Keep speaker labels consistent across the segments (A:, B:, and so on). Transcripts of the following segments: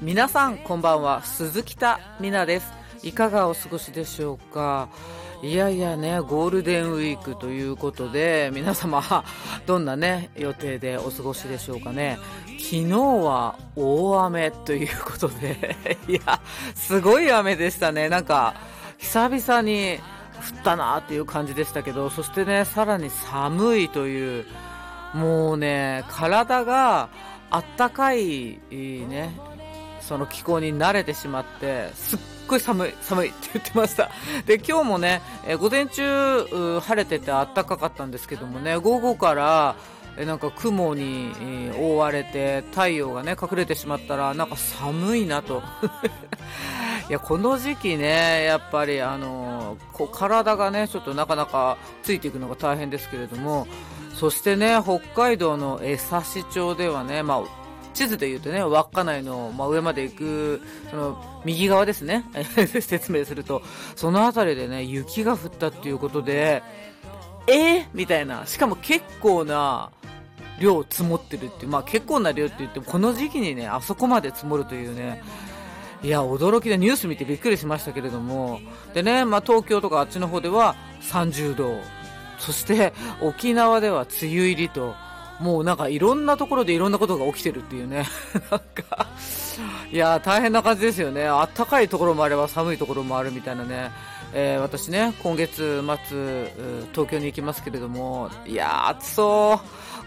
A: 皆さんこんばんは、鈴木田美奈です。いかがお過ごしでしょうか。いやいやね、ゴールデンウィークということで、皆様どんなね予定でお過ごしでしょうかね。昨日は大雨ということでいやすごい雨でしたね。なんか久々に降ったなっていう感じでしたけど、そしてね、さらに寒いという、もうね、体があったかいね、その気候に慣れてしまって、すっごい寒いって言ってました。で、今日もね、午前中晴れててあったかかったんですけどもね、午後からなんか雲に覆われて太陽がね隠れてしまったら、なんか寒いなといや、この時期ね、やっぱりこう体がねちょっとなかなかついていくのが大変ですけれども、そしてね、北海道の江差町ではね、地図で言うとね、稚内の、上まで行くその右側ですね説明すると、その辺りでね雪が降ったっていうことで、みたいな、しかも結構な量積もってるっていう、結構な量って言ってもこの時期にねあそこまで積もるというね、いや驚きでニュース見てびっくりしましたけれども、でね、東京とかあっちの方では30度、そして沖縄では梅雨入りと、もうなんかいろんなところでいろんなことが起きてるっていうねなんかいや大変な感じですよね。あったかいところもあれば寒いところもあるみたいなね。私ね、今月末東京に行きますけれども、いや暑そう、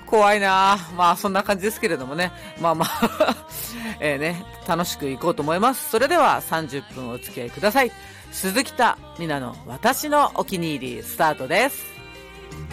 A: 怖いな。そんな感じですけれどもね、ね、楽しく行こうと思います。それでは30分お付き合いください。鈴木田美奈の私のお気に入りスタートです。